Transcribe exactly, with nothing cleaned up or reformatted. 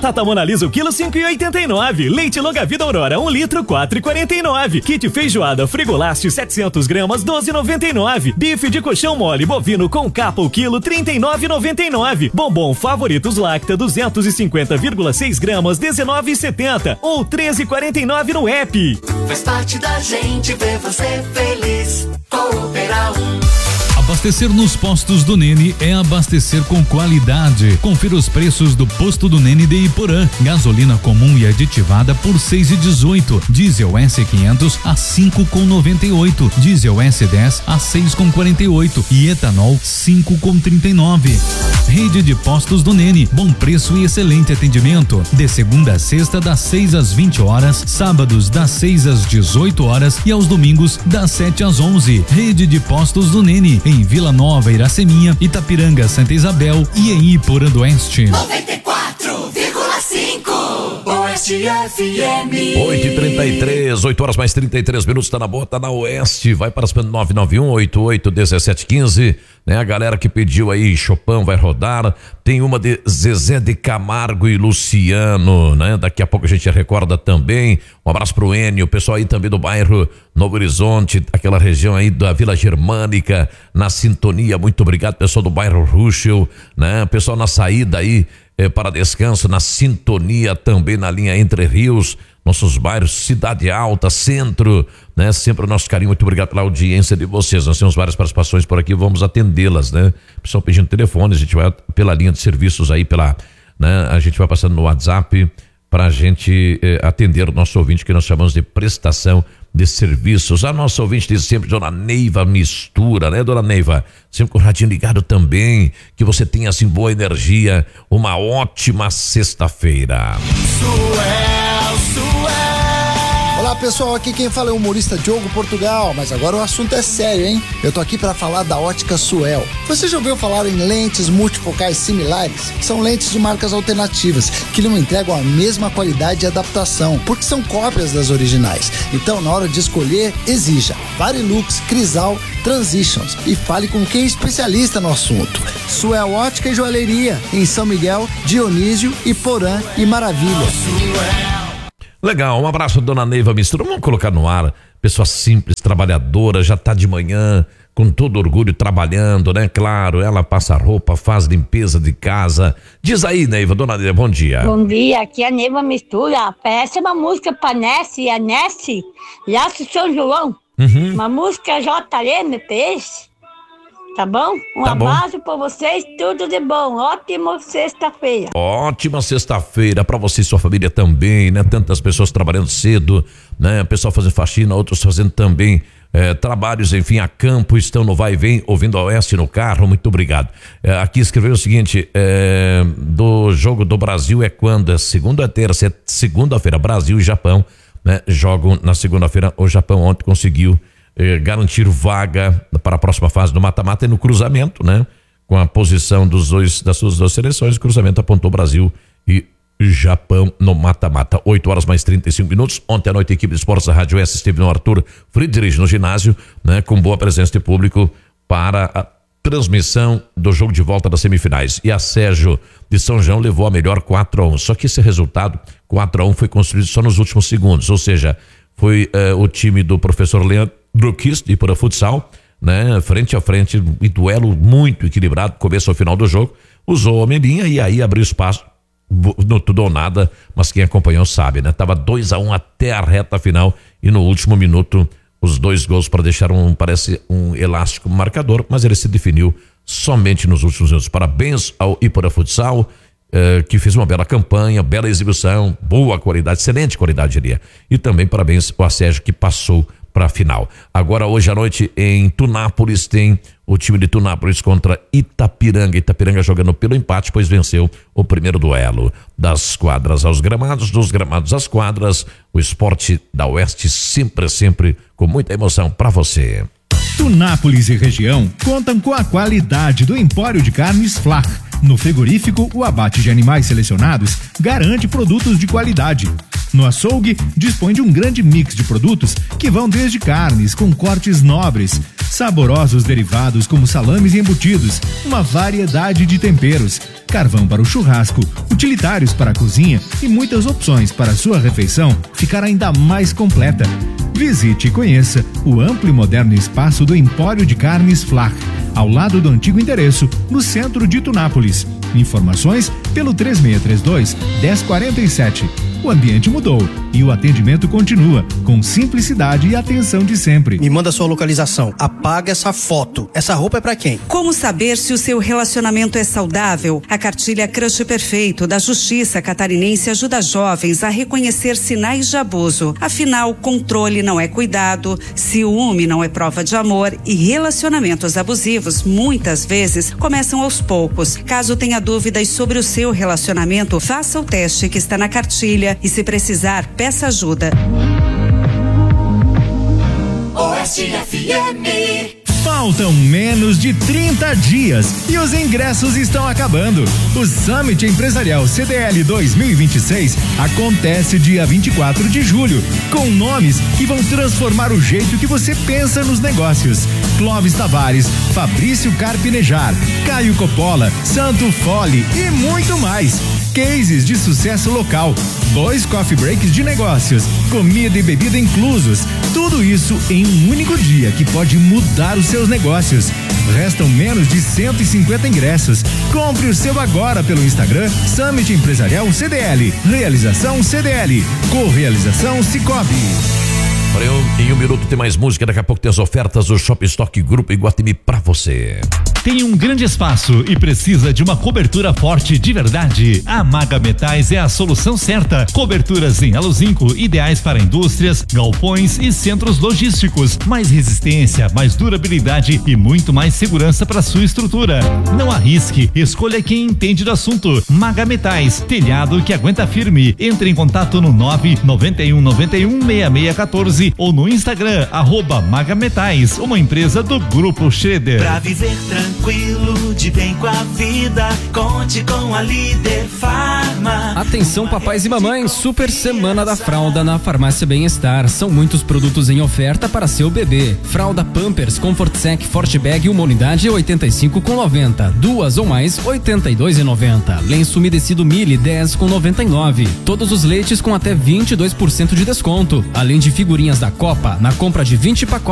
Batata Mona Lisa, o quilo cinco e oitenta e nove. Leite Longa Vida Aurora, um litro, quatro e quarenta e nove. Kit feijoada Frigolast, setecentos gramas, doze e noventa e nove. Bife de colchão mole bovino com capa, o quilo, trinta e nove e noventa e nove. Bombom Favoritos Lacta, duzentos e cinquenta vírgula seis gramas, dezenove e setenta ou treze e quarenta e nove no app. Faz parte da gente ver você feliz. Cooperar um. Abastecer nos postos do Nene é abastecer com qualidade. Confira os preços do posto do Nene de Iporã. Gasolina comum e aditivada por seis e dezoito. Diesel S quinhentos a cinco com noventa e oito. Diesel S dez a seis com quarenta e oito e etanol cinco com trinta e nove. Rede de postos do Nene, bom preço e excelente atendimento. De segunda a sexta das seis às vinte horas, sábados das seis às dezoito horas e aos domingos das sete às onze. Rede de postos do Nene em Vila Nova, Iraceminha, Itapiranga, Santa Isabel e em Iporã do Oeste. noventa e quatro vírgula cinco Oeste F M. oito e trinta e três, oito horas mais trinta e três minutos, tá na boa, tá na Oeste. Vai para as nove nove um, oito oito um sete um cinco, né? A galera que pediu aí, Chopin vai rodar. Tem uma de Zezé de Camargo e Luciano, né? Daqui a pouco a gente recorda também. Um abraço pro Enio, o pessoal aí também do bairro Novo Horizonte, aquela região aí da Vila Germânica, na sintonia. Muito obrigado, pessoal do bairro Ruschel, né? Pessoal na saída aí é, para descanso, na sintonia também na linha Entre Rios, nossos bairros, Cidade Alta, Centro, né? Sempre o nosso carinho, muito obrigado pela audiência de vocês. Nós temos várias participações por aqui, vamos atendê-las, né? Pessoal pedindo telefones, a gente vai pela linha de serviços aí, pela, né? A gente vai passando no WhatsApp para a gente eh, atender o nosso ouvinte, que nós chamamos de prestação de serviços. A nossa ouvinte diz sempre, Dona Neiva Mistura, né, Dona Neiva? Sempre com o radinho ligado também, que você tenha assim boa energia, uma ótima sexta-feira. Suel, Suel. Olá pessoal, aqui quem fala é o humorista Diogo Portugal, mas agora o assunto é sério, hein? Eu tô aqui para falar da ótica Suel. Você já ouviu falar em lentes multifocais similares? São lentes de marcas alternativas que não entregam a mesma qualidade e adaptação, porque são cópias das originais. Então, na hora de escolher, exija Varilux, Crisal, Transitions e fale com quem é especialista no assunto. Suel Ótica e Joalheria, em São Miguel, Dionísio, Iporã e Maravilha. Legal, um abraço, Dona Neiva Mistura. Vamos colocar no ar, pessoa simples, trabalhadora, já tá de manhã, com todo orgulho trabalhando, né? Claro, ela passa roupa, faz limpeza de casa. Diz aí, Neiva, Dona Neiva, bom dia. Bom dia, aqui é a Neiva Mistura. Peça uma música pra Nessie, a Nessie, lá do São João. Uhum. Uma música J M P S. Tá bom? Um tá abraço bom. pra vocês, tudo de bom. Ótima sexta-feira. Ótima sexta-feira pra você e sua família também, né? Tantas pessoas trabalhando cedo, né? Pessoal fazendo faxina, outros fazendo também eh, trabalhos, enfim, a campo, estão no vai e vem, ouvindo a Oeste no carro. Muito obrigado. Eh, aqui escreveu o seguinte, eh, do jogo do Brasil é quando? É segunda, terça, é segunda-feira, Brasil e Japão, né? Jogam na segunda-feira. O Japão ontem conseguiu Eh, garantir vaga para a próxima fase do mata-mata e no cruzamento, né? Com a posição dos dois, das suas duas seleções, o cruzamento apontou Brasil e Japão no mata-mata. oito horas mais trinta e cinco minutos. Ontem à noite a equipe de esportes da Rádio S esteve no Arthur Friedrich no ginásio, né? Com boa presença de público para a transmissão do jogo de volta das semifinais. E a Sérgio de São João levou a melhor quatro a um. Só que esse resultado, quatro a um, foi construído só nos últimos segundos, ou seja, foi uh, o time do professor Leandro Druquist e para futsal, né? Frente a frente, e duelo muito equilibrado, começo ao final do jogo, usou a melinha e aí abriu espaço no tudo ou nada, mas quem acompanhou sabe, né? Tava dois a um até a reta final e no último minuto os dois gols para deixar um, parece um elástico marcador, mas ele se definiu somente nos últimos minutos. Parabéns ao Ipora Futsal, eh, que fez uma bela campanha, bela exibição, boa qualidade, excelente qualidade, diria. E também parabéns ao Sérgio, que passou para a final. Agora, hoje à noite, em Tunápolis, tem o time de Tunápolis contra Itapiranga. Itapiranga jogando pelo empate, pois venceu o primeiro duelo. Das quadras aos gramados, dos gramados às quadras, o esporte da Oeste sempre, sempre com muita emoção para você. Tunápolis e região contam com a qualidade do Empório de Carnes Flach. No frigorífico, o abate de animais selecionados garante produtos de qualidade. No açougue, dispõe de um grande mix de produtos que vão desde carnes com cortes nobres, saborosos derivados como salames e embutidos, uma variedade de temperos, carvão para o churrasco, utilitários para a cozinha e muitas opções para a sua refeição ficar ainda mais completa. Visite e conheça o amplo e moderno espaço do Empório de Carnes Flach, ao lado do antigo endereço, no centro de Tunápolis. Informações pelo três seis três dois, um zero quatro sete. O ambiente mudou e o atendimento continua, com simplicidade e atenção de sempre. Me manda sua localização. Apaga essa foto. Essa roupa é pra quem? Como saber se o seu relacionamento é saudável? A cartilha Crush Perfeito da Justiça Catarinense ajuda jovens a reconhecer sinais de abuso. Afinal, controle não é cuidado, ciúme não é prova de amor e relacionamentos abusivos muitas vezes começam aos poucos. Caso tenha dúvidas sobre o seu relacionamento, faça o teste que está na cartilha e, se precisar, peça ajuda. Oeste F M. Faltam menos de trinta dias e os ingressos estão acabando. O Summit Empresarial C D L dois mil e vinte e seis acontece dia vinte e quatro de julho, com nomes que vão transformar o jeito que você pensa nos negócios. Clóvis Tavares, Fabrício Carpinejar, Caio Coppola, Santo Fole e muito mais. Cases de sucesso local, dois coffee breaks de negócios, comida e bebida inclusos. Tudo isso em um único dia que pode mudar os seus negócios. Restam menos de cento e cinquenta ingressos. Compre o seu agora pelo Instagram Summit Empresarial C D L. Realização C D L. Correalização Cicobi. Olha, em um minuto tem mais música, daqui a pouco tem as ofertas do Shopping Stock Grupo Iguatemi pra você. Tem um grande espaço e precisa de uma cobertura forte de verdade? A Maga Metais é a solução certa. Coberturas em aluzinco, ideais para indústrias, galpões e centros logísticos. Mais resistência, mais durabilidade e muito mais segurança para sua estrutura. Não arrisque, escolha quem entende do assunto. Maga Metais, telhado que aguenta firme. Entre em contato no nove nove um nove um seis seis um quatro ou no Instagram, arroba Maga Metais, uma empresa do Grupo Schroeder. Pra viver tranquilo, de bem com a vida, conte com a Líder Farma. Atenção papais e mamães, super semana da fralda na Farmácia Bem-Estar. São muitos produtos em oferta para seu bebê. Fralda Pampers, Comfort Sec, Forte Bag, uma unidade oitenta e cinco com noventa. Duas ou mais, oitenta e dois e noventa. Lenço umedecido Mili, dez com noventa e nove. Todos os leites com até vinte e dois por cento de desconto. Além de figurinhas da Copa, na compra de vinte pacotes